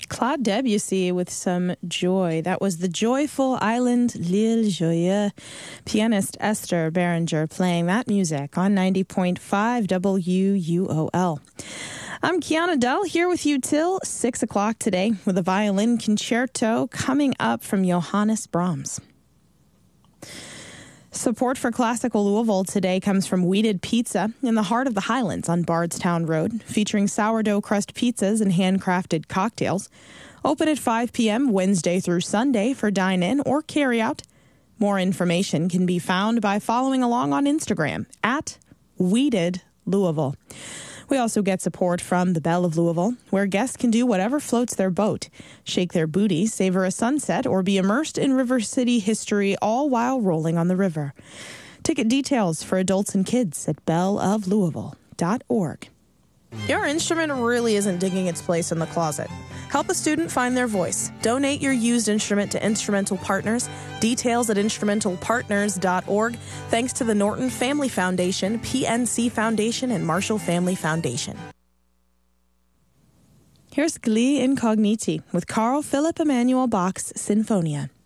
Claude Debussy with some joy. That was the Joyful Island, L'Île Joyeuse. Pianist Esther Berenger playing that music on 90.5 WUOL. I'm Kiana Dell here with you till 6 o'clock today with a violin concerto coming up from Johannes Brahms. Support for Classical Louisville today comes from Weeded Pizza in the heart of the Highlands on Bardstown Road, featuring sourdough crust pizzas and handcrafted cocktails. Open at 5 p.m. Wednesday through Sunday for dine-in or carry-out. More information can be found by following along on Instagram at Weeded Louisville. We also get support from the Belle of Louisville, where guests can do whatever floats their boat, shake their booty, savor a sunset, or be immersed in River City history, all while rolling on the river. Ticket details for adults and kids at belleoflouisville.org. Your instrument really isn't digging its place in the closet. Help a student find their voice. Donate your used instrument to Instrumental Partners. Details at instrumentalpartners.org. Thanks to the Norton Family Foundation, PNC Foundation, and Marshall Family Foundation. Here's Gli Incogniti with Carl Philipp Emanuel Bach's Sinfonia.